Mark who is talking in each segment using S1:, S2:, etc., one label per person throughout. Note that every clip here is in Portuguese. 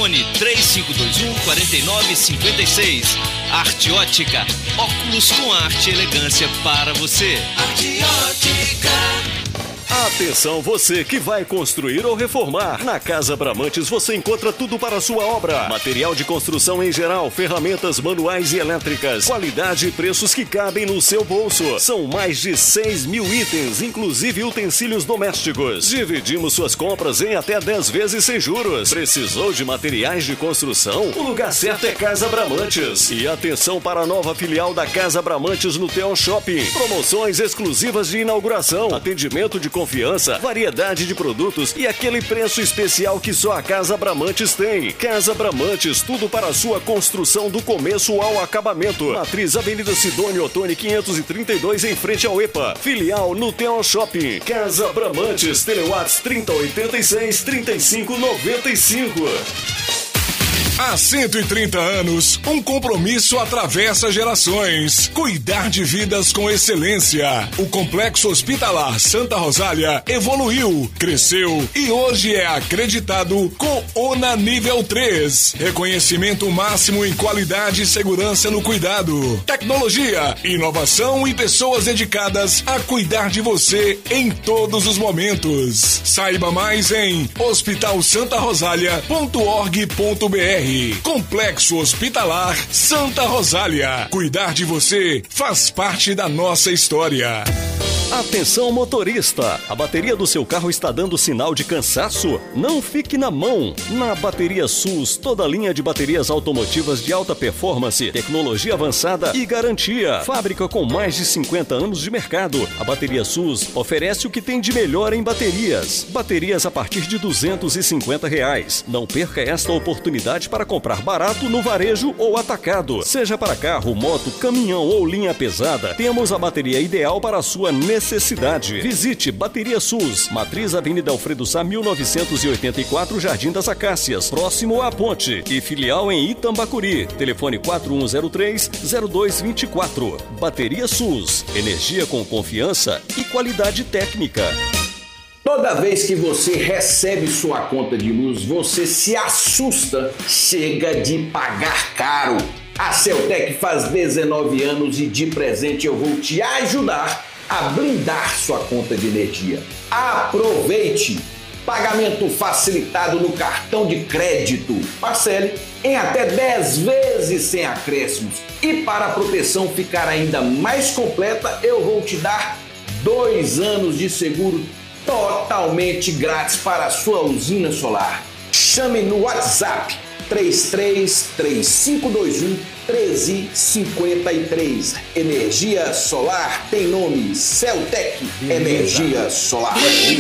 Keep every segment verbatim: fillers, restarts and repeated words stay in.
S1: Fone três cinco dois um, quatro nove cinco seis. Arte Ótica, óculos com arte e elegância para você. Arte Ótica.
S2: Atenção você que vai construir ou reformar. Na Casa Bramantes você encontra tudo para a sua obra. Material de construção em geral, ferramentas manuais e elétricas. Qualidade e preços que cabem no seu bolso. São mais de seis mil itens, inclusive utensílios domésticos. Dividimos suas compras em até dez vezes sem juros. Precisou de materiais de construção? O lugar certo é Casa Bramantes. E atenção para a nova filial da Casa Bramantes no Theon Shopping. Promoções exclusivas de inauguração. Atendimento de confiança, variedade de produtos e aquele preço especial que só a Casa Bramantes tem. Casa Bramantes, tudo para a sua construção do começo ao acabamento. Matriz Avenida Sidônio Ottoni quinhentos e trinta e dois em frente ao EPA. Filial no Theon Shopping. Casa Bramantes, Telewatts trinta oitenta e seis, trinta e cinco noventa e cinco.
S3: Há cento e trinta anos, um compromisso atravessa gerações. Cuidar de vidas com excelência. O Complexo Hospitalar Santa Rosália evoluiu, cresceu e hoje é acreditado com ONA Nível três. Reconhecimento máximo em qualidade e segurança no cuidado. Tecnologia, inovação e pessoas dedicadas a cuidar de você em todos os momentos. Saiba mais em hospital santa rosália ponto org ponto br. Complexo Hospitalar Santa Rosália. Cuidar de você faz parte da nossa história.
S2: Atenção motorista, a bateria do seu carro está dando sinal de cansaço? Não fique na mão. Na Bateria SUS, toda linha de baterias automotivas de alta performance, tecnologia avançada e garantia. Fábrica com mais de cinquenta anos de mercado. A Bateria SUS oferece o que tem de melhor em baterias. Baterias a partir de duzentos e cinquenta reais. Não perca esta oportunidade para comprar barato no varejo ou atacado. Seja para carro, moto, caminhão ou linha pesada, temos a bateria ideal para a sua necessidade. necessidade. Visite Bateria SUS, Matriz Avenida Alfredo Sá mil novecentos e oitenta e quatro, Jardim das Acácias, próximo à Ponte, e filial em Itambacuri. Telefone quatro um zero três, zero dois dois quatro. Bateria SUS, energia com confiança e qualidade técnica.
S4: Toda vez que você recebe sua conta de luz, você se assusta. Chega de pagar caro. A Celtec faz dezenove anos e de presente eu vou te ajudar a blindar sua conta de energia. Aproveite! Pagamento facilitado no cartão de crédito. Parcele em até dez vezes sem acréscimos. E para a proteção ficar ainda mais completa, eu vou te dar dois anos de seguro totalmente grátis para a sua usina solar. Chame no WhatsApp três três três cinco dois um, três cinco três. Energia solar tem nome, Celtec Energia Solar.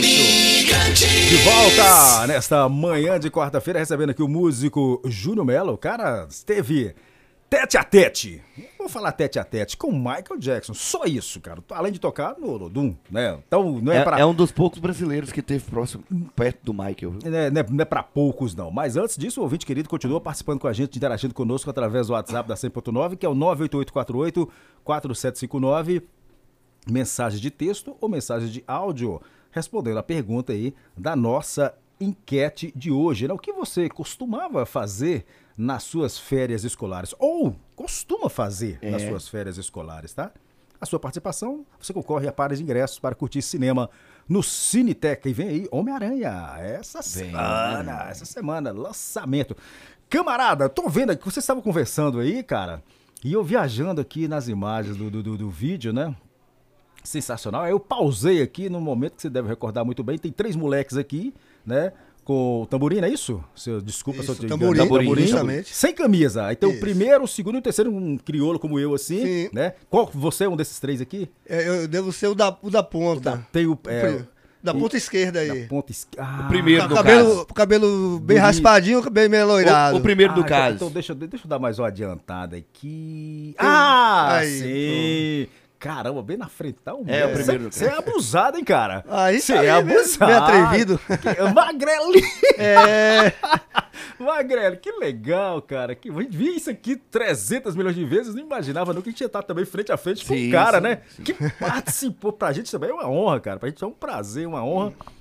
S5: De volta nesta manhã de quarta-feira, recebendo aqui o músico Júnior Melo. O cara esteve tete a tete, vou falar tete a tete, com Michael Jackson, só isso, cara, além de tocar no Olodum, né, então não é, é pra...
S6: É um dos poucos brasileiros que teve próximo, perto do Michael.
S5: É, não, é, não é pra poucos não, mas antes disso o ouvinte querido continua participando com a gente, interagindo conosco através do WhatsApp da cem ponto nove, que é o nove oito oito quatro oito quatro sete cinco nove, mensagem de texto ou mensagem de áudio, respondendo a pergunta aí da nossa enquete de hoje, né? O que você costumava fazer nas suas férias escolares, ou costuma fazer é. nas suas férias escolares, tá? A sua participação, você concorre a pares de ingressos para curtir cinema no Cineteca. E vem aí Homem-Aranha, essa vem, semana, essa semana, lançamento. Camarada, tô vendo aqui, vocês estavam conversando aí, cara, e eu viajando aqui nas imagens do, do, do, do vídeo, né? Sensacional. Eu pausei aqui no momento que você deve recordar muito bem, tem três moleques aqui, né? Com o tamborim, não é isso? Seu, desculpa
S7: isso,
S5: se eu te
S7: tamborim, tamborim, tamborim, justamente.
S5: Sem camisa. Aí tem isso. O primeiro, o segundo e o terceiro, um crioulo como eu, assim, sim. Né? Qual, você é um desses três aqui?
S7: É, eu devo ser o da, o da ponta.
S5: O da, tem o... É,
S7: da ponta esquerda aí.
S5: Da ponta esquerda. Ah,
S6: o primeiro do
S7: cabelo,
S6: caso.
S7: Cabelo bem raspadinho, cabelo meio loirado.
S6: O, o primeiro
S5: ah,
S6: do caso.
S5: Então, então deixa, deixa eu dar mais uma adiantada aqui. Ah, aí, sim. Pô. Caramba, bem na frente, tá? Um
S6: é, o primeiro.
S5: Você é abusado, hein, cara?
S7: Aí
S5: você é abusado.
S7: Bem atrevido.
S5: Magreli.
S7: É.
S5: Magreli, que legal, cara. Que, vi isso aqui trezentas milhões de vezes, não imaginava nunca que a gente ia estar também frente a frente com o cara, sim, né? Sim. Que participou pra gente também é uma honra, cara. Pra gente é um prazer, uma honra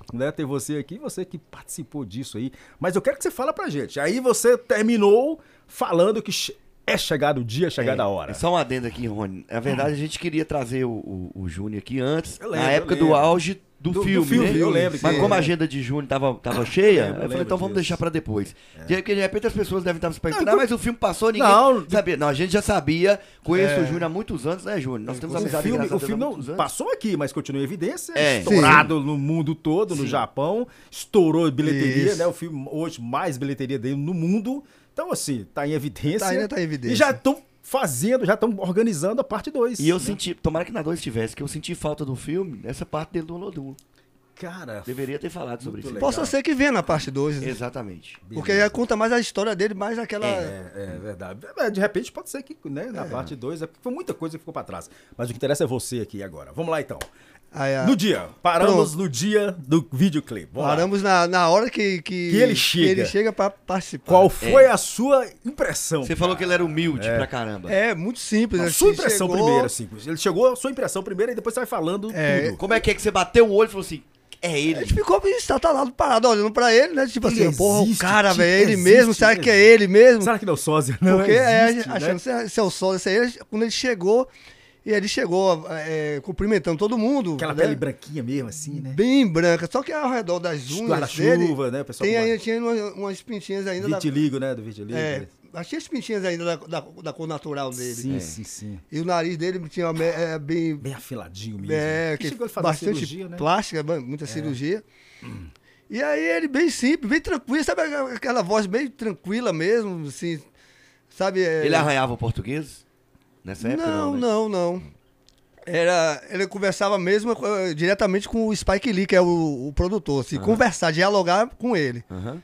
S5: né? Ter você aqui, você que participou disso aí. Mas eu quero que você fale pra gente. Aí você terminou falando que che- é chegado o dia, é chegada
S6: É,
S5: a hora.
S6: Só um adendo aqui, Rony. Na verdade, a gente queria trazer o, o, o Júnior aqui antes,
S5: Eu lembro,
S6: na
S5: eu
S6: época
S5: lembro.
S6: do auge do,
S5: Do- do
S6: filme,
S5: filme,
S6: né?
S5: eu lembro
S6: Mas
S5: que-
S6: como a
S5: é.
S6: agenda de Júnior tava, tava cheia,
S5: Eu
S6: eu falei,
S5: lembro
S6: então vamos
S5: disso.
S6: deixar pra depois. De Porque de repente as pessoas devem estar se perguntando,
S5: Não,
S6: ah, mas o filme passou, ninguém
S5: Não,
S6: sabia. Não, a gente já sabia, conheço
S5: É.
S6: o Júnior há muitos anos, né, Júnior? Nós temos
S5: O
S6: amizade
S5: filme,
S6: graças a
S5: o
S6: Deus
S5: filme
S6: há
S5: não
S6: muitos anos.
S5: passou aqui, mas continua em evidência.
S6: É.
S5: Estourado no mundo todo, no
S6: Sim.
S5: Japão. Estourou bilheteria,
S7: Isso.
S5: né? O filme hoje mais bilheteria dele no mundo. Então, assim, tá em evidência.
S7: Tá, ainda tá em evidência.
S5: E já estão fazendo, já estão organizando a parte dois.
S6: E eu senti, tomara que na dois tivesse, que eu senti falta do filme, essa parte dele do Olodum.
S5: Cara,
S6: Deveria ter falado sobre
S5: Muito
S6: isso.
S5: legal.
S7: Possa ser que venha na parte dois.
S6: Exatamente.
S7: Porque aí conta mais a história dele, mais aquela.
S5: É, é verdade. É, de repente pode ser que né, na parte dois, é porque foi muita coisa que ficou pra trás. Mas o que interessa é você aqui agora. Vamos lá então.
S7: Aí, a-
S5: No dia, paramos
S7: Pronto.
S5: no dia do videoclipe. Vamos lá.
S7: Paramos na, na hora que, que,
S5: Que ele chega.
S7: que ele chega pra participar.
S5: Qual foi a sua impressão?
S6: Você falou que ele era humilde pra caramba.
S7: É, muito simples.
S5: A
S7: né?
S5: sua impressão
S7: Chegou-
S5: primeiro, assim. Ele chegou, a sua impressão primeiro e depois você vai falando
S7: É.
S5: tudo.
S6: Como é que é que você bateu o olho e falou assim, é
S7: A
S6: ele?
S7: gente ficou estatalado, parado, olhando pra ele, né? Tipo
S5: Ele
S7: assim, porra, o
S5: existe,
S7: cara,
S5: tipo,
S7: velho, é ele
S5: existe,
S7: mesmo? Será que é
S5: existe.
S7: ele mesmo?
S5: Será que não é o sósia? Não
S7: Porque
S5: existe,
S7: é,
S5: né?
S7: achando que esse é o sol, esse aí, quando ele chegou, e ele chegou é, cumprimentando todo mundo.
S5: Aquela
S7: né?
S5: pele branquinha mesmo, assim, né?
S7: Bem branca, só que ao redor das unhas dele,
S5: Guarda-chuva, né? O pessoal
S7: tem
S5: com
S7: aí, tinha umas, umas pintinhas ainda da,
S5: vitiligo, né? Do vitiligo.
S7: é, achei as pintinhas ainda da, da, da cor natural dele.
S5: Sim,
S7: É.
S5: sim, sim.
S7: E o nariz dele tinha é, bem...
S5: Bem afiladinho mesmo.
S7: É,
S5: Que
S7: que
S5: chegou a fazer
S7: bastante
S5: cirurgia, né?
S7: plástica, ba- muita cirurgia. E aí ele bem simples, bem tranquilo, sabe aquela voz bem tranquila mesmo, assim, sabe? é-
S6: Ele arranhava o português? Nessa época?
S7: Não,
S6: né?
S7: não, não. Era, ele conversava mesmo eh, diretamente com o Spike Lee, que é o, o produtor, assim, conversar, dialogar com ele.
S6: Aham.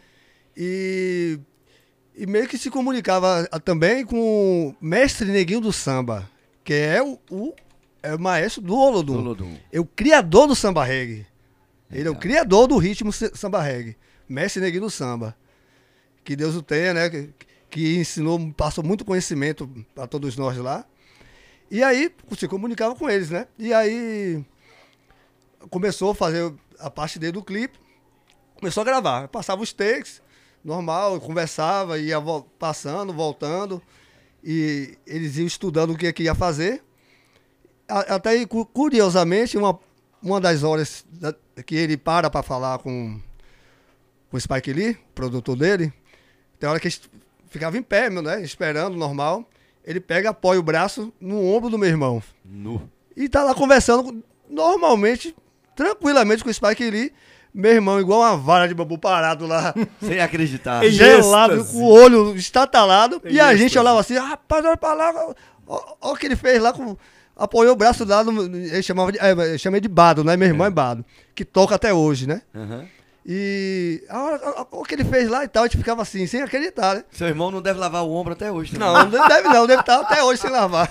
S7: E, e meio que se comunicava ah, também com o mestre Neguinho do Samba, que é o, o, é o maestro do Olodum.
S6: Olodum.
S7: É o criador do samba reggae. Ele é o
S6: Legal.
S7: criador do ritmo se- samba reggae. Mestre Neguinho do Samba. Que Deus o tenha, né? Que, que ensinou, passou muito conhecimento para todos nós lá. E aí, se comunicava com eles, né? E aí, começou a fazer a parte dele do clipe. Começou a gravar. Passava os takes, normal, conversava, ia vo- passando, voltando. E eles iam estudando o que, que ia fazer. A- Até aí, cu- curiosamente, uma, uma das horas da- que ele para para falar com, com o Spike Lee, produtor dele, tem hora que ele ficava em pé, meu, né? Esperando, normal. Ele pega, apoia o braço no ombro do meu irmão.
S6: Nu.
S7: E tá lá conversando normalmente, tranquilamente com o Spike Lee. Meu irmão, igual uma vara de bambu parado lá,
S6: Sem acreditar.
S5: Ei,
S7: gelado,
S5: êxtase.
S7: com o olho estatalado.
S5: Em
S7: E a gente
S5: êxtase.
S7: olhava assim, ah, rapaz, olha pra lá. Olha o que ele fez lá, com, apoiou o braço lá, no, ele chamava de, é, eu chamei de Bado, né? Meu irmão é Bado, que toca até hoje, né?
S6: Aham.
S7: E a hora- a- a- o que ele fez lá e tal, a gente ficava assim, sem acreditar, né?
S6: Seu irmão não deve lavar o ombro até hoje. também.
S7: Não, não deve não, deve estar até hoje sem lavar.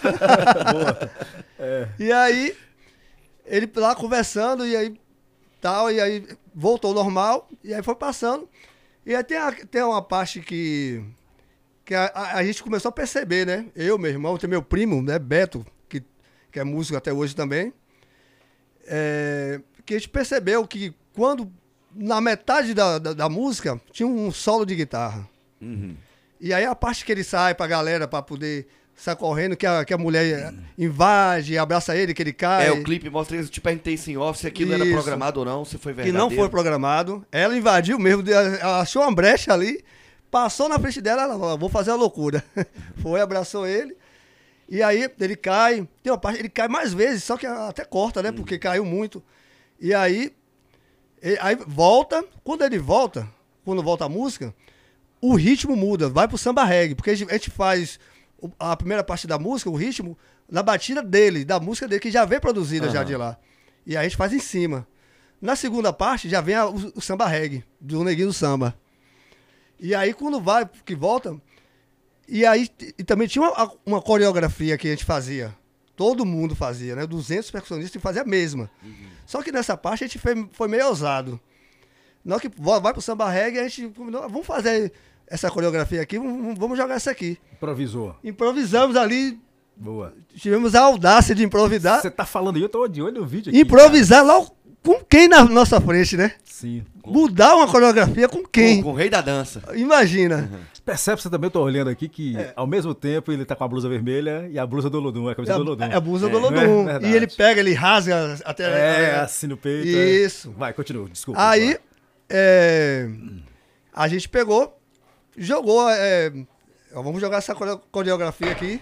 S7: E aí, ele lá conversando, e aí tal, e aí voltou ao normal, e aí foi passando. E aí tem, a- tem uma parte que, que a, a- a gente começou a perceber, né? Eu, meu irmão, tem meu primo, né, Beto, que, que é músico até hoje também. É, que a gente percebeu que quando, na metade da, da, da música, tinha um solo de guitarra.
S6: Uhum.
S7: E aí a parte que ele sai pra galera pra poder sair correndo, que a, que a mulher invade, abraça ele, que ele cai.
S6: É, o clipe mostra isso. Te perguntei em off se aquilo era
S7: Isso.
S6: programado ou não, se foi
S7: que
S6: verdadeiro.
S7: não foi programado. Ela invadiu mesmo, de- ela achou uma brecha ali, passou na frente dela, ela falou, vou fazer a loucura. Foi, abraçou ele. E aí ele cai, tem uma parte, ele cai mais vezes, só que até corta, né? Porque caiu muito. E aí, e- aí volta, quando ele volta, quando volta a música, o ritmo muda, vai pro samba reggae, porque a gente, a gente faz o- a primeira parte da música, o ritmo, na batida dele, da música dele, que já vem produzida já
S6: Aham.
S7: de lá. E aí a gente faz em cima. Na segunda parte, já vem a- o, o samba reggae, do Neguinho do Samba. E aí, quando vai, que volta... E aí, t- e também tinha uma, uma coreografia que a gente fazia. Todo mundo fazia, né? duzentos percussionistas fazia a mesma. Só que nessa parte a gente foi, foi meio ousado. Na hora que vo- vai pro samba reggae, a gente combinou, vamos fazer essa coreografia aqui, vamos, vamos jogar essa aqui.
S5: Improvisou.
S7: Improvisamos ali,
S5: Boa.
S7: tivemos a audácia de improvisar.
S5: Você tá falando aí, eu tô de olho no vídeo aqui.
S7: Improvisar logo com quem na nossa frente, né?
S5: Sim.
S7: Mudar uma coreografia com quem?
S6: Com, com o rei da dança.
S7: Imagina.
S6: Uhum.
S5: Percebe-se também, eu tô olhando aqui, que
S7: É.
S5: ao mesmo tempo ele tá com a blusa vermelha e a blusa do Olodum, a
S7: É
S5: camisa do Olodum.
S7: a, é a blusa
S6: É,
S7: do
S5: não
S7: Olodum.
S5: é verdade.
S7: E ele pega, ele rasga até...
S5: É, assim no peito.
S7: Isso.
S5: É. Vai, continua, desculpa.
S7: Aí,
S5: vai.
S7: é, a gente pegou, jogou, é, ó, vamos jogar essa core- coreografia aqui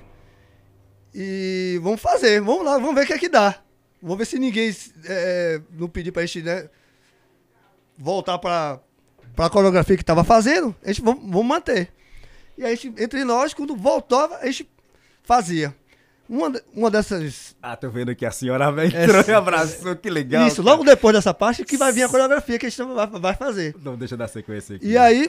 S7: e vamos fazer, vamos lá, vamos ver o que é que dá. Vamos ver se ninguém é, não pedir pra gente, né, voltar pra, pra coreografia que tava fazendo, a gente vamos, vamos manter. E aí, a gente, entre nós, quando voltava, a gente fazia. Uma, de- uma dessas...
S5: Ah, tô vendo que a senhora vem entrou e abraçou, que legal.
S7: Isso,
S5: cara.
S7: logo depois dessa parte que vai vir a coreografia que a gente vai, vai fazer.
S5: Não, deixa eu dar sequência aqui.
S7: E aí,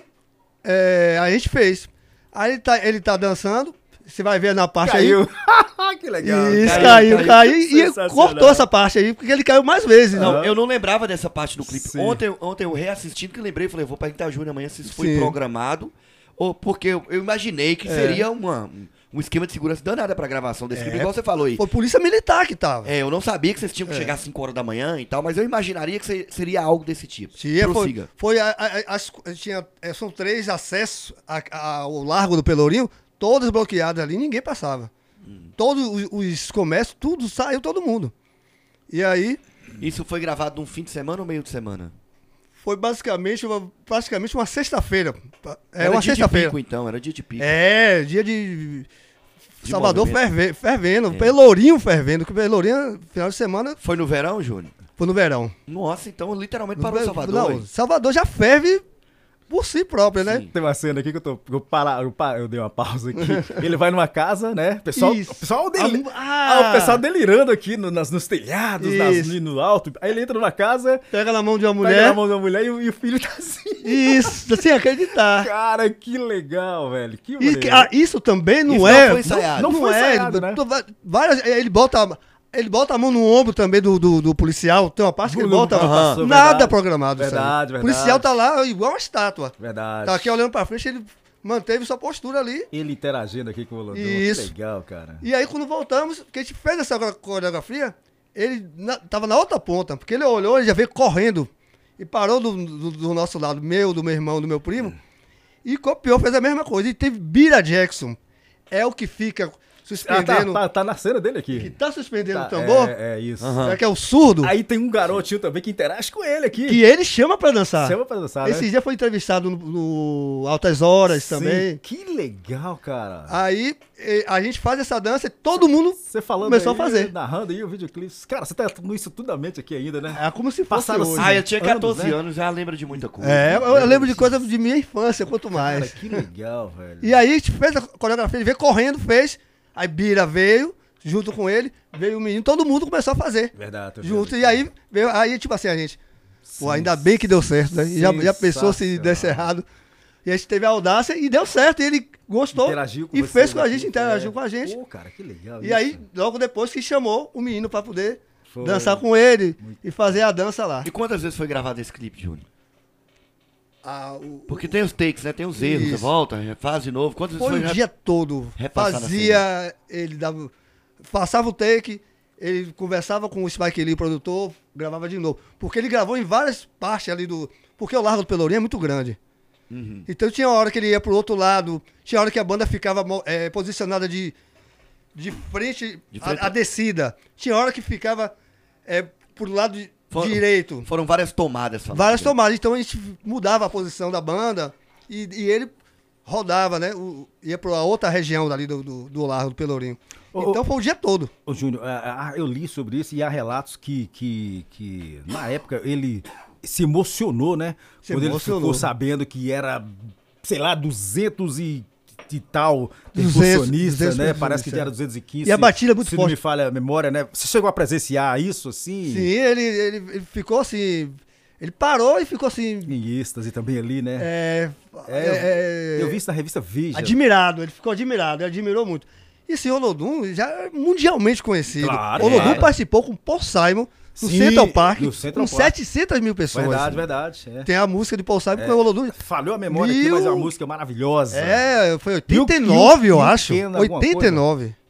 S7: é, a gente fez. Aí ele tá, ele tá dançando, você vai ver na parte
S5: Caiu.
S7: aí.
S5: Que legal.
S7: Isso,
S6: caiu,
S7: caiu,
S6: caiu.
S7: caiu, e
S5: Sensacional.
S7: cortou essa parte aí, porque ele caiu mais vezes.
S6: Não,
S7: Não,
S6: eu não lembrava dessa parte do clipe.
S5: Sim.
S6: Ontem, ontem eu reassistindo que lembrei, falei, vou perguntar a Júnior amanhã se isso foi
S7: Sim.
S6: programado, ou porque eu, eu imaginei que
S7: É.
S6: seria uma, um esquema de segurança danada pra gravação desse clipe, igual você falou aí.
S7: Foi polícia militar que tava.
S6: É, eu não sabia que vocês tinham que
S7: É.
S6: chegar às cinco horas da manhã e tal, mas eu imaginaria que se- seria algo desse tipo.
S7: Tinha, foi,
S6: Prossiga.
S7: foi a- a- as, tinha, é, são três acessos a- a- ao Largo do Pelourinho, todos bloqueados ali, ninguém passava.
S6: Hum.
S7: Todos os, os comércios, tudo saiu, todo mundo. E aí,
S6: Isso foi gravado num fim de semana ou meio de semana?
S7: foi basicamente uma, praticamente uma sexta-feira. É
S6: Era
S7: uma
S6: dia de
S7: sexta-feira.
S6: pico, então, era dia de pico.
S7: É, dia de.
S6: De
S7: Salvador
S6: movimento.
S7: ferve- fervendo,
S6: É.
S7: Pelourinho fervendo, que Pelourinho, final de semana,
S6: Foi no verão, Júnior?
S7: foi no verão.
S6: Nossa, então literalmente parou
S7: Não,
S6: Salvador. hein?
S7: Salvador já ferve por si próprio, né?
S6: Sim.
S5: Tem uma cena aqui que eu tô. Eu, parar, eu, pa- eu dei uma pausa aqui. Ele vai numa casa, né? Pessoal,
S7: Isso.
S5: o pessoal dele,
S7: Ah,
S5: ah, o pessoal delirando aqui no- nas, nos telhados, nas,
S7: Isso.
S5: no alto. Aí ele entra numa casa,
S7: Pega na mão de uma
S5: pega
S7: mulher.
S5: na mão da mulher e, o- e o filho tá assim.
S7: Isso, sem acreditar.
S5: Cara, que legal, velho. Que
S7: E,
S5: maneiro.
S7: que- ah, isso também não
S6: Isso
S7: é.
S6: não foi ensaiado.
S5: Não foi ensaiado, né?
S7: tu vai- várias, ele bota. Ele bota a mão no ombro também do, do, do policial. Tem uma parte que ele
S5: No-
S7: bota.
S5: no- passou,
S7: Nada
S5: verdade.
S7: programado. isso aí.
S5: Verdade, verdade.
S7: O policial tá lá igual uma estátua.
S5: Verdade.
S7: Tá aqui olhando pra frente, ele manteve sua postura ali.
S5: Ele interagindo aqui com o Olodum.
S7: Isso.
S5: Que legal, cara.
S7: E aí, quando voltamos, que a gente fez essa coreografia, ele na- tava na outra ponta, porque ele olhou, ele já veio correndo e parou do, do- do nosso lado, meu, do meu irmão, do meu primo, e copiou, fez a mesma coisa. E teve Bira Jackson, é o que fica
S5: Ah,
S7: suspendendo,
S5: tá, tá, tá na cena dele
S7: que
S5: aqui.
S7: tá suspendendo
S5: Tá,
S7: o tambor,
S5: É, é isso.
S6: Aham.
S7: é que é o surdo,
S5: Aí tem um garotinho também que interage com ele aqui.
S7: que ele chama pra dançar.
S5: Chama pra dançar,
S7: Esse
S5: né?
S7: dia foi entrevistado no, no Altas Horas
S5: Sim.
S7: também.
S5: Que legal, cara.
S7: Aí eh, a gente faz essa dança e todo mundo
S5: Você falando
S7: começou
S5: aí,
S7: a fazer.
S5: narrando aí o videoclipe. Cara, você tá com isso tudo na mente aqui ainda, né?
S7: É como se fosse
S5: Passaram
S7: hoje.
S6: Ah, eu tinha
S5: Anos,
S6: catorze
S5: né?
S6: anos, já lembro de muita coisa.
S7: É, eu, eu lembro de coisa de minha infância, quanto
S5: Cara,
S7: mais.
S5: que legal, velho.
S7: E aí a gente fez a coreografia, ele veio correndo, fez. Aí Bira veio, junto com ele, veio o menino, todo mundo começou a fazer.
S5: Verdade. tô
S7: Junto.
S5: vendo
S7: E
S5: aqui.
S7: aí, veio, aí tipo assim, a gente. Pô, ainda bem que deu certo, né? E Já, já pensou se
S5: Sensacional.
S7: desse errado. E a gente teve a audácia e deu certo. E ele gostou.
S5: Interagiu com
S7: e
S5: você
S7: fez com a
S5: aqui.
S7: gente, interagiu
S5: É.
S7: com a gente.
S5: Pô, cara, que legal.
S7: E
S5: isso.
S7: aí, logo depois que chamou o menino pra poder
S5: Foi.
S7: dançar com ele e fazer a dança lá.
S6: E quantas vezes foi gravado esse clipe, Júnior?
S7: Ah, o-
S6: Porque tem os takes, né? Tem os erros, você
S7: Isso.
S6: volta, faz de novo. Quantas vezes
S7: Foi
S6: foi
S7: o dia todo.
S6: repassar na
S7: Fazia, ele dava, passava o take, ele conversava com o Spike Lee, o produtor, gravava de novo. Porque ele gravou em várias partes ali do... Porque o Largo do Pelourinho é muito grande.
S6: Uhum.
S7: Então tinha hora que ele ia pro outro lado, tinha hora que a banda ficava mo- eh, posicionada de, de frente,
S6: De frente.
S7: A, a descida. Tinha hora que ficava eh, pro lado de-
S6: For-
S7: direito.
S6: Foram várias tomadas. falando
S7: Várias
S6: dele.
S7: tomadas. Então a gente mudava a posição da banda e, e ele rodava, né? O- ia para outra região dali do, do, do Largo do Pelourinho.
S5: Ô,
S7: Então foi o dia todo.
S5: Ô, Júnior, ah, ah, eu li sobre isso e há relatos que, que, que na época ele se emocionou, né?
S7: Se
S5: Quando
S7: emocionou.
S5: ele ficou sabendo que era, sei lá, duzentos e, e tal
S7: duzentos,
S5: percussionistas,
S7: duzentos
S5: né? Parece que
S7: percussionistas,
S5: era
S7: é.
S5: duzentos e quinze.
S7: E a batida é muito
S5: se
S7: forte.
S5: não me falha a memória, né? Você chegou a presenciar isso, assim?
S7: Sim, ele, ele, ele ficou assim. Ele parou e ficou assim.
S5: Em êxtase também ali, né?
S7: É,
S5: É,
S7: é,
S5: eu vi isso na revista Veja.
S7: admirado, ele ficou admirado, ele admirou muito. E esse Olodum já é mundialmente conhecido.
S5: Claro,
S7: Olodum
S5: claro.
S7: participou com Paul Simon no
S5: Sim,
S7: Central Park,
S5: no Central
S7: com
S5: Park.
S7: setecentas mil pessoas.
S5: Verdade, verdade. É.
S7: Tem a música de Paul Simon com o Olodum.
S5: Falhou a memória aqui,
S7: Mil-
S5: mas é uma música maravilhosa.
S7: É, foi
S5: Mil-
S7: oitenta e nove, eu
S5: mil
S7: acho.
S5: pequena, alguma
S7: oitenta e nove.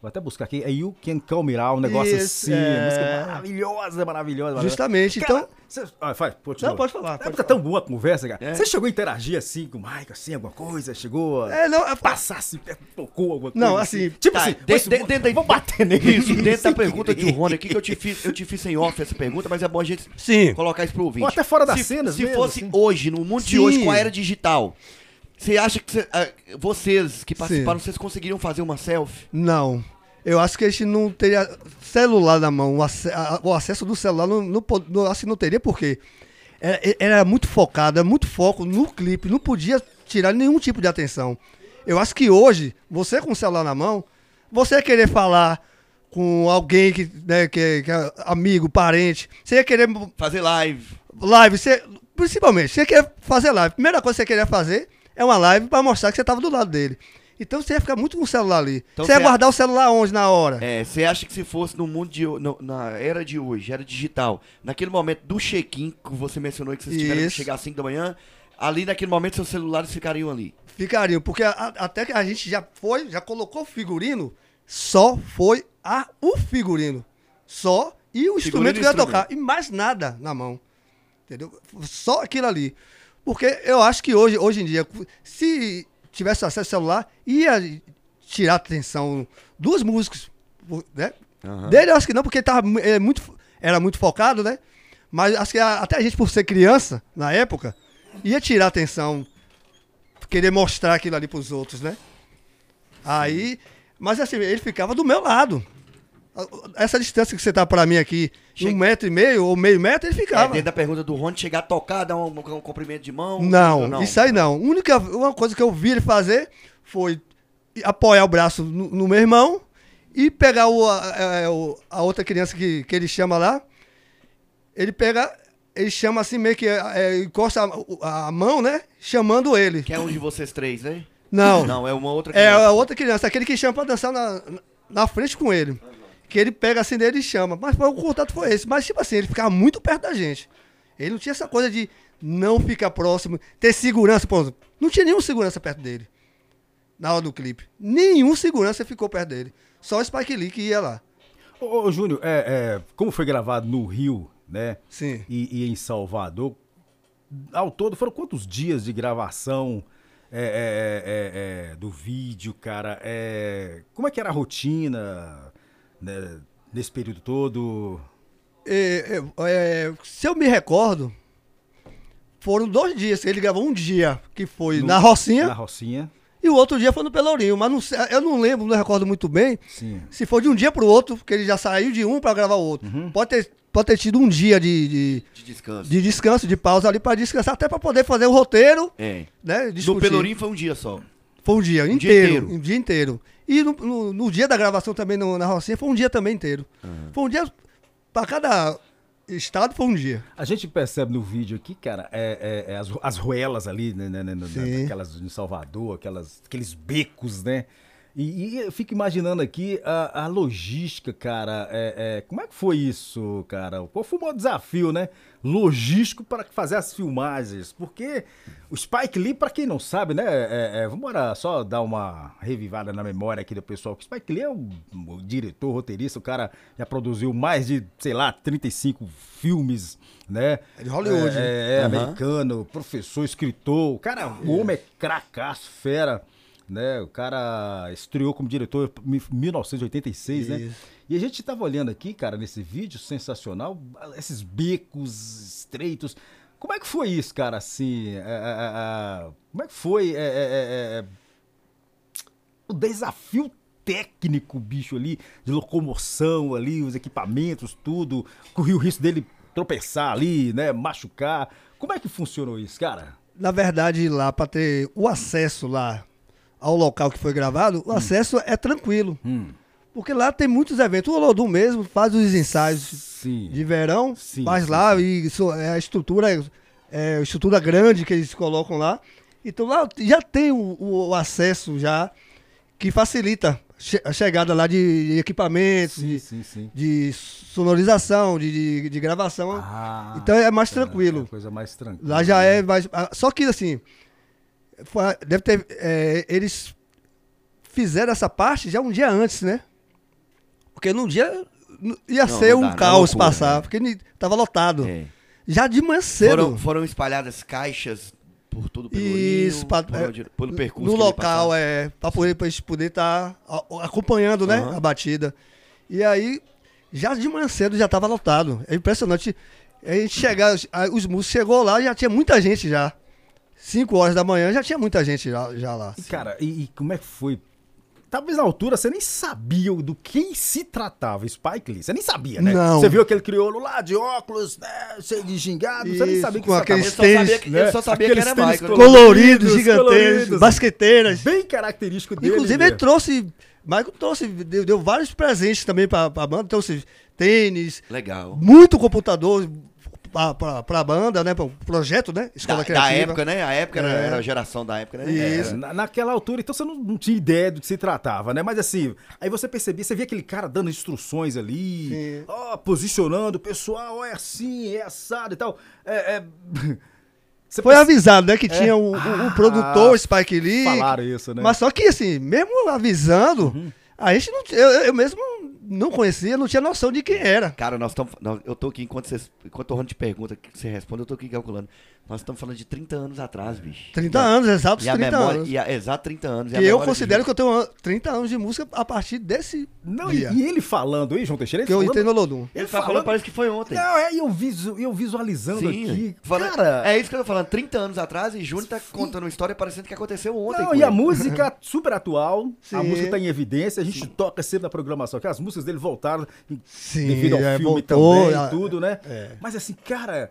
S5: Vou até buscar aqui. É You Can Call Me Out, um negócio
S7: Isso,
S5: assim.
S7: é.
S5: Música maravilhosa, maravilhosa.
S7: Justamente,
S5: Cara,
S7: então...
S5: Cê... Ah, vai, continua.
S7: Não, pode falar.
S5: É
S7: Pode
S5: porque é tão boa a conversa, cara. Você é. chegou a interagir assim com o Mike, assim, alguma coisa? Chegou a
S7: é, não, a...
S5: passar assim, tocou alguma coisa?
S7: Não, assim...
S5: assim tipo
S6: tá,
S5: assim,
S6: dentro, dentro, dentro,
S5: vou bater nele.
S6: Isso, dentro da pergunta de Rony aqui, que eu te, fiz, eu te fiz em off essa pergunta, mas é bom a gente
S7: Sim.
S6: colocar isso pro ouvinte.
S5: Ou até fora das
S6: se,
S5: cenas
S6: Se
S5: mesmo,
S6: fosse
S5: assim.
S6: hoje, no mundo
S7: Sim.
S6: de hoje, com a era digital, você acha que cê, uh, vocês que participaram,
S7: Sim.
S6: vocês conseguiriam fazer uma selfie?
S7: Não. Eu acho que a gente não teria celular na mão, o, ac a, o acesso do celular não, não, não, assim, não teria, porque era, era muito focado, era muito foco no clipe, não podia tirar nenhum tipo de atenção. Eu acho que hoje, você com o celular na mão, você ia querer falar com alguém que, né, que, que é amigo, parente, você ia querer...
S6: Fazer live.
S7: Live, você, principalmente, você quer fazer live. Primeira coisa que você queria fazer é uma live para mostrar que você estava do lado dele. Então você ia ficar muito com o celular ali.
S6: Então,
S7: você ia
S6: você
S7: guardar o celular onde na hora?
S6: É, você acha que se fosse no mundo de ho- no- na era de hoje, era digital, naquele momento do check-in que você mencionou que vocês tiveram que
S7: Isso.
S6: chegar às cinco da manhã, ali naquele momento seus celulares ficariam ali.
S7: Ficariam, porque a- a- até que a gente já foi, já colocou o figurino, só foi a, o figurino. Só e o instrumento
S6: e
S7: que ia
S6: instrumento.
S7: tocar. E mais nada na mão. Entendeu? Só aquilo ali. Porque eu acho que hoje, hoje em dia, se tivesse acesso ao celular, ia tirar a atenção dos músicos, né?
S6: Aham.
S7: Dele eu acho que não, porque ele tava, mu- é muito, era muito focado, né? Mas acho que a- até a gente, por ser criança, na época, ia tirar a atenção, querer mostrar aquilo ali pros outros, né? Aí, mas assim, ele ficava do meu lado. Essa distância que você tá pra mim aqui,
S6: Che-
S7: um metro e meio ou meio metro, ele
S6: É,
S7: ficava.
S6: dentro da pergunta do Rony, chegar a tocar, dar um, um cumprimento de mão?
S7: Não, isso aí não. A única uma coisa que eu vi ele fazer foi apoiar o braço no, no meu irmão e pegar o, a, a- o- a outra criança que, que ele chama lá. Ele pega, ele chama assim, meio que é, encosta a, a mão, né? Chamando ele.
S6: Que é um de vocês três, né?
S7: Não,
S6: Não, é uma outra
S7: é
S6: criança.
S7: a outra criança, aquele que chama pra dançar na, na frente com ele. Que ele pega assim dele e chama. Mas foi, o contato foi esse. Mas, tipo assim, ele ficava muito perto da gente. Ele não tinha essa coisa de não ficar próximo, ter segurança. Pô, não tinha nenhum segurança perto dele. Na hora do clipe. Nenhum segurança ficou perto dele. Só o Spike Lee que ia lá.
S5: Ô, ô Júnior, é, é, como foi gravado no Rio, né?
S7: Sim.
S5: E, e em Salvador, ao todo foram quantos dias de gravação é, é, é, é, do vídeo, cara? É, como é que era a rotina, né, nesse período todo?
S7: É, é, é, se eu me recordo, foram dois dias. Ele gravou um dia, que foi
S5: No-
S7: na Rocinha,
S5: Na Rocinha,
S7: e o outro dia foi no Pelourinho. Mas não sei- eu não lembro, não recordo muito bem.
S5: sim.
S7: Se for de um dia pro outro, porque ele já saiu de um pra gravar o outro. Pode, ter, pode ter tido um dia de, de,
S6: De descanso.
S7: de descanso, de pausa ali pra descansar, até pra poder fazer o roteiro,
S6: É.
S7: né?
S6: No
S7: discutir.
S6: Pelourinho foi um dia só.
S7: Foi um dia
S6: dia
S7: inteiro.
S6: inteiro.
S7: Um dia inteiro. E no, no- no dia da gravação também no- na Rocinha foi um dia também inteiro. Foi um dia. Pra cada estado foi um dia.
S5: A gente percebe no vídeo aqui, cara, é, é- é as, as ruelas ali, né, né, né, né,
S7: Sim.
S5: aquelas em Salvador, aquelas, aqueles becos, né? E, e eu fico imaginando aqui a, a logística, cara. é- é, como é que foi isso, cara? Qual foi o maior desafio, né? Logístico para fazer as filmagens? Porque o Spike Lee, para quem não sabe, né? É, é, vamos embora só dar uma revivada na memória aqui do pessoal. O Spike Lee é um, um diretor, roteirista, o cara já produziu mais de, sei lá, trinta e cinco filmes, né?
S7: É de Hollywood,
S5: É,
S7: né?
S5: é, é
S6: Aham.
S5: americano, professor, escritor. O cara, o homem é cracaço, fera. Né? O cara estreou como diretor em mil novecentos e oitenta e seis, né?
S7: Isso.
S5: E a gente tava olhando aqui, cara, nesse vídeo sensacional, esses becos estreitos. Como é que foi isso, cara, assim? é, é, é, como é que foi é, é, é, é, o desafio técnico, bicho, ali, de locomoção ali, os equipamentos, tudo, corria o risco dele tropeçar ali, né, machucar. Como é que funcionou isso, cara?
S7: Na verdade, lá, pra ter o acesso lá ao local que foi gravado, o acesso é tranquilo.
S5: Hum.
S7: Porque lá tem muitos eventos. O Olodum mesmo faz os ensaios
S5: Sim.
S7: de verão,
S5: Sim,
S7: faz
S5: sim,
S7: lá,
S5: sim.
S7: e isso é a estrutura, é a estrutura grande que eles colocam lá. Então lá já tem o, o acesso já que facilita che- a chegada lá de, de equipamentos,
S5: Sim,
S7: de,
S5: sim, sim.
S7: de sonorização, de, de, de gravação.
S5: Ah,
S7: Então é mais
S5: tá,
S7: tranquilo.
S5: é uma coisa mais tranquila.
S7: Lá já é mais. ah, Só que assim, foi- deve ter. é, eles fizeram essa parte já um dia antes, né? Porque num dia n- ia
S6: Não,
S7: ser
S6: não
S7: um
S6: dá, não é
S7: caos
S6: loucura,
S7: passar,
S6: né?
S7: porque ni- tava lotado.
S6: É.
S7: Já de manhã cedo.
S6: Foram, foram espalhadas caixas por todo o Pelourinho,
S7: Isso, pra-
S6: por
S7: é,
S6: onde- pelo percurso
S7: no
S6: que ele
S7: local,
S6: passava.
S7: é, pra poder, pra gente poder estar acompanhando, né,
S6: Aham.
S7: a batida. E aí, já de manhã cedo já tava lotado. É impressionante. A gente chegar, os, a- os músicos chegou lá, já tinha muita gente já. cinco horas da manhã já tinha muita gente já, já lá.
S5: E, cara, e, e como é que foi? Talvez na altura você nem sabia do que se tratava Spike Lee. Você nem sabia, né?
S7: Não.
S5: Você viu aquele crioulo lá de óculos, né? Cheio de gingado. Você nem
S7: Isso,
S5: sabia que
S7: com
S5: se tratava.
S6: Eu
S7: aqueles
S6: só sabia
S7: tênis,
S6: que,
S5: né?
S6: eu só sabia que
S5: Aqueles
S6: era
S5: tênis
S6: Michael.
S5: coloridos,
S7: Coloridos, gigantescos,
S5: coloridos.
S7: basqueteiras.
S5: Bem característico dele.
S7: Inclusive,
S5: né?
S7: ele trouxe. Michael trouxe, deu, deu vários presentes também pra, pra banda. Trouxe tênis,
S6: Legal.
S7: muito computador pra, pra, pra banda, né? Pro projeto, né? Escola
S6: Da,
S7: Criativa.
S6: da época, né? A época era,
S7: É.
S6: era a geração da época, né?
S7: Isso.
S5: É, na- naquela altura, então você não, não tinha ideia do que se tratava, né? Mas assim, aí você percebia, você via aquele cara dando instruções ali,
S7: Sim.
S5: ó, posicionando o pessoal, ó, é assim, é assado e tal. É, é... Você
S7: Foi
S5: perce-
S7: avisado, né? Que tinha o, o- o
S5: Ah,
S7: produtor, Spike Lee.
S5: falaram isso, né?
S7: Mas só que, assim, mesmo avisando, a gente não. Eu, eu mesmo não conhecia, não tinha noção de quem era.
S6: Cara, nós estamos. Eu tô aqui, enquanto, vocês, enquanto o Rony te pergunta, que você responde, eu tô aqui calculando. Nós estamos falando de trinta anos atrás, bicho.
S7: trinta anos, exatos
S6: E a
S7: trinta
S6: memória.
S7: anos.
S6: E a, exato trinta anos. e a
S7: Que eu
S6: memória
S7: considero
S6: de-
S7: que eu tenho an- trinta anos de música a partir desse
S5: Não, e,
S7: dia.
S5: e ele falando aí, João Teixeira, ele
S7: que eu
S5: falando...
S7: entrei no Lodum.
S6: Ele tá falando, parece que foi ontem.
S5: Não, é, eu, visu, eu visualizando aqui,
S6: Falando-
S5: cara...
S6: É isso que eu tô falando, trinta anos atrás, e Júnior tá contando uma história parecendo que aconteceu ontem.
S5: Não,
S6: com
S5: e a
S6: ele.
S5: música super atual, a
S7: Sim.
S5: música tá em evidência, a gente toca sempre na programação, que as músicas dele voltaram em-
S7: Sim,
S5: devido ao
S7: é,
S5: filme
S7: voltou,
S5: também
S7: é,
S5: e tudo, né?
S7: é.
S5: Mas assim, cara,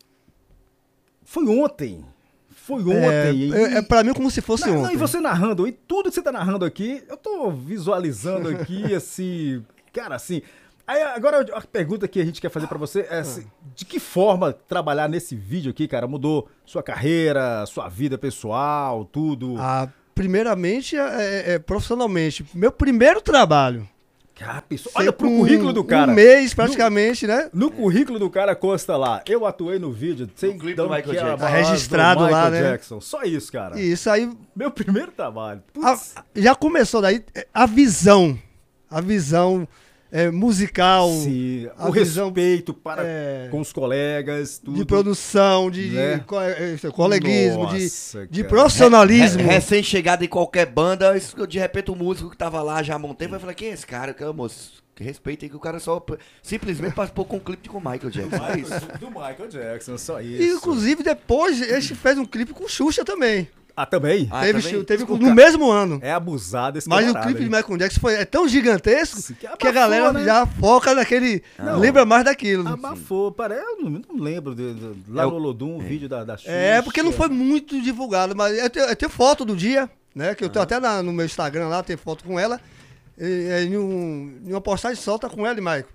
S5: foi ontem, foi
S7: É,
S5: ontem. e-
S7: é, é pra mim como se fosse
S5: não, não,
S7: ontem.
S5: e você narrando, e tudo que você tá narrando aqui, eu tô visualizando aqui, assim, cara, assim... Aí agora a pergunta que a gente quer fazer pra você é assim, de que forma trabalhar nesse vídeo aqui, cara, mudou sua carreira, sua vida pessoal, tudo?
S7: Ah, primeiramente, é, é, profissionalmente. Meu primeiro trabalho.
S5: Cara, pessoa- olha pro
S7: Com
S5: currículo do cara.
S7: Um mês, praticamente, né?
S5: No currículo do cara consta lá, eu atuei no vídeo, sei
S6: clipe
S5: então
S6: do Michael
S5: que é a
S6: Jackson.
S5: voz
S7: Tá registrado
S5: do Michael
S7: lá, né?
S5: Jackson. Só isso, cara.
S7: E isso aí
S5: Meu primeiro trabalho.
S7: a-
S5: Putz.
S7: já começou daí é, a visão. A visão é, musical.
S5: Sim,
S7: a
S5: o
S7: visão
S5: respeito para
S7: é,
S5: com os colegas, tudo.
S7: de produção, de, de
S5: Né?
S7: co- é, isso, coleguismo, de,
S5: Nossa,
S7: de
S5: cara.
S7: profissionalismo.
S6: Re- Recém-chegado em qualquer banda, isso, de repente o músico que tava lá já há um tempo vai falar: quem é esse cara? Que, moço, que respeita aí que o cara só p- simplesmente participou com um clipe com o Michael Jackson. É isso.
S5: do Michael Jackson, só isso.
S7: E, inclusive, depois, a gente fez um clipe com Xuxa também.
S5: Ah, também?
S6: Ah,
S7: teve
S6: também?
S7: teve
S5: O
S7: no
S5: ca-
S7: mesmo ano.
S5: É abusado esse
S7: Mas o
S5: camarada,
S7: clipe de
S5: hein?
S7: Michael Jackson foi, é tão gigantesco
S5: Sim, que
S7: que, a
S5: abafou,
S7: galera
S5: né?
S7: já foca naquele. Lembra mais daquilo.
S5: Abafou, parece, eu não, não lembro. De, de- lá
S6: É o-
S5: no Olodum, um vídeo da, da Xuxa.
S7: É, porque não foi muito divulgado, mas eu tenho, eu tenho foto do dia, né? Que eu tenho até na- no meu Instagram lá, tem foto com ela. E, é, em, um, em uma postagem solta com ela e Michael.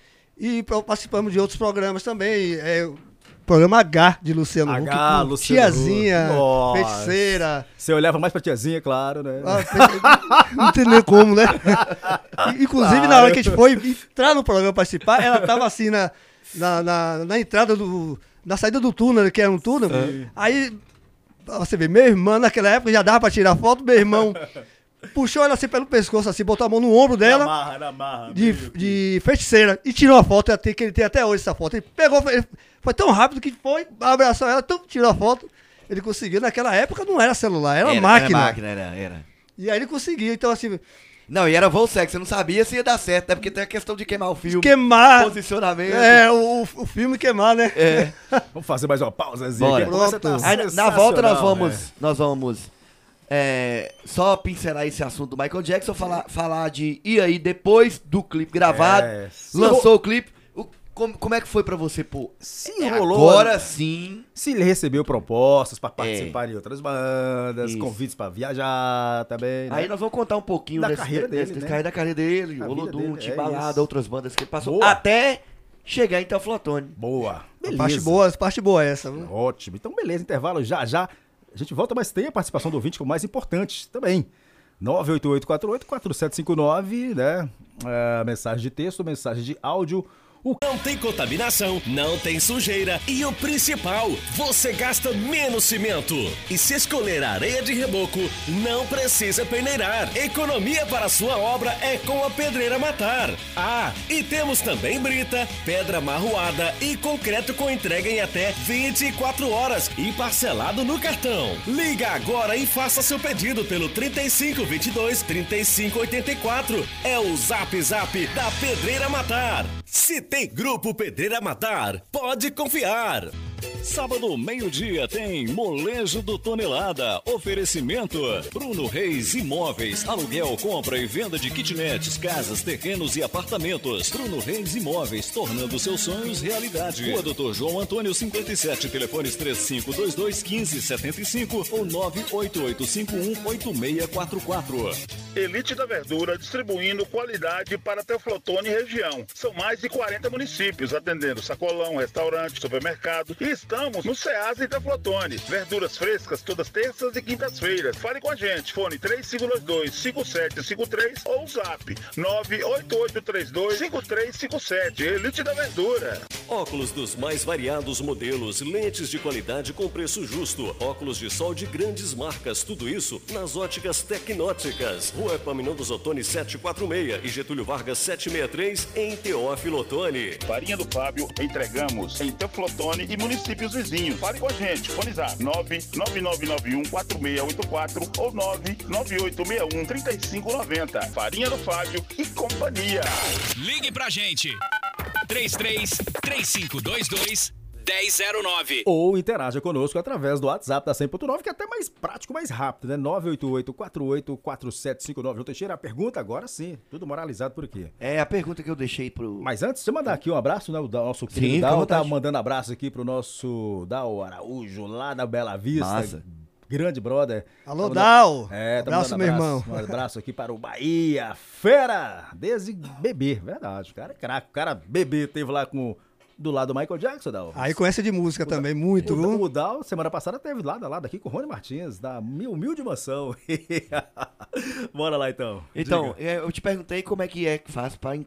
S7: E pro- participamos de outros programas também. É, o programa H de Luciano
S5: H,
S7: Huck. com
S5: Luciano
S7: Tiazinha,
S5: Huck. Nossa.
S7: feiticeira.
S5: Você olhava mais pra tiazinha, claro, né?
S7: Ah, fe- não tem nem como, né? E, inclusive, na hora que a gente foi entrar no programa participar, ela tava assim na, na, na, na entrada do. Na saída do túnel, que era um túnel. Aí, pra você vê, meu irmão, naquela época já dava pra tirar foto, meu irmão puxou ela assim pelo pescoço, assim, botou a mão no ombro dela.
S5: Na marra, na marra.
S7: De,
S5: meio que-
S7: de feiticeira e tirou a foto, que ele tem até hoje essa foto. Ele pegou, foi, foi tão rápido que foi, abraçou ela, tum, tirou a foto. Ele conseguiu, naquela época não era celular, era, máquina.
S6: Era máquina, era, era.
S7: E aí ele conseguiu, então assim,
S6: Não, e era voo sexo, você não sabia se ia dar certo, né? Porque tem a questão de queimar o filme.
S7: queimar.
S6: Posicionamento.
S7: É, o, o filme queimar, né?
S6: É.
S5: Vamos fazer mais uma pausazinha
S6: Bora.
S5: aqui. Você tá
S6: Aí, na- na volta nós
S5: sensacional,
S6: vamos,
S5: né?
S6: nós vamos é, só pincelar esse assunto do Michael Jackson, falar, falar de e aí depois do clipe gravado,
S5: É, se
S6: lançou o clipe, o- como, como é que foi pra você, pô?
S5: Se
S6: É,
S5: rolou,
S6: agora
S5: né?
S6: sim.
S5: Se ele recebeu propostas pra participar de outras bandas,
S6: Isso.
S5: convites pra viajar também, né?
S6: Aí nós vamos contar um pouquinho
S5: Da
S6: desse,
S5: carreira
S6: desse,
S5: dele,
S6: desse
S5: né?
S6: carreira da carreira dele,
S5: A vida
S6: Olodum,
S5: dele, é
S6: Timbalada,
S5: isso.
S6: outras bandas que ele passou,
S5: Boa.
S6: até chegar em Teoflotone.
S5: Boa. Beleza.
S7: Parte boa, parte boa é essa. Viu?
S5: Ótimo. Então, beleza, intervalo já já. A gente volta, mas tem a participação do ouvinte, que é o mais importante também. nove oito oito quatro oito quatro sete cinco nove, né? É, mensagem de texto, mensagem de áudio O...
S8: Não tem contaminação, não tem sujeira e o principal, você gasta menos cimento. E se escolher areia de reboco, não precisa peneirar. Economia para sua obra é com a Pedreira Matar. Ah, e temos também brita, pedra marroada e concreto com entrega em até vinte e quatro horas e parcelado no cartão. Liga agora e faça seu pedido pelo trinta e cinco, vinte e dois, trinta e cinco, oitenta e quatro. É o Zap Zap da Pedreira Matar. Se tem Grupo Pedreira Matar, pode confiar.
S2: Sábado, meio-dia, tem Molejo do Tonelada. Oferecimento Bruno Reis Imóveis. Aluguel, compra e venda de kitnets, casas, terrenos e apartamentos. Bruno Reis Imóveis, tornando seus sonhos realidade. Rua doutor João Antônio, cinquenta e sete. Telefones três cinco dois dois, um cinco sete cinco ou nove oito oito cinco um, oito seis quatro quatro.
S9: Elite da Verdura, distribuindo qualidade para Teoflotone e região. São mais de quarenta municípios, atendendo sacolão, restaurante, supermercado. E estamos no Ceasa e Teoflotone. Verduras frescas todas terças e quintas-feiras. Fale com a gente, fone três cinco dois dois, cinco sete cinco três ou zap nove oito oito três dois, cinco três cinco sete. Elite da Verdura.
S2: Óculos dos mais variados modelos, lentes de qualidade com preço justo, óculos de sol de grandes marcas, tudo isso nas óticas Tecnóticas. Rua Epaminondas Ottoni setecentos e quarenta e seis e Getúlio Vargas setecentos e sessenta e três em Teófilo Otoni.
S9: Farinha do Fábio, entregamos em Teoflotone e municípios vizinhos. Fale com a gente, fone zap nove nove nove nove um quatro seis oito quatro ou nove nove oito seis um três cinco nove zero. Farinha do Fábio e companhia.
S1: Ligue pra gente. três três três cinco dois dois um zero zero nove.
S5: Ou interaja conosco através do WhatsApp da cem ponto nove, que é até mais prático, mais rápido, né? nove oito oito quatro oito quatro sete cinco nove. João Teixeira, a pergunta agora sim, tudo moralizado por aqui.
S6: É a pergunta que eu deixei pro...
S5: Mas antes, você mandar aqui um abraço, né? O nosso
S6: Sim,
S5: querido Dal tá
S6: vontade.
S5: mandando abraço aqui pro nosso Dal Araújo, lá da Bela Vista.
S6: Massa.
S5: Grande brother.
S7: Alô,
S5: Tá
S7: Dal.
S5: mandando- É, tá
S7: Abraço,
S5: mandando
S7: meu
S5: abraço,
S7: irmão.
S5: Um abraço aqui para o Bahia. Fera! Desde bebê, verdade. O cara é craque. O cara bebê teve lá com... Do lado do Michael Jackson, Dal.
S7: Aí conhece de música também, muito,
S5: O,
S7: viu?
S5: o Dal, semana passada, teve lá, lá daqui com o Rony Martins, da Humilde Mansão. Bora lá, então.
S6: Então,
S5: Diga.
S6: é, eu te perguntei como é que é que faz pra en-